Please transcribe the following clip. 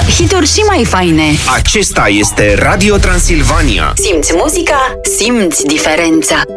hituri și mai faine. Acesta este Radio Transilvania. Simți muzica, simți diferența.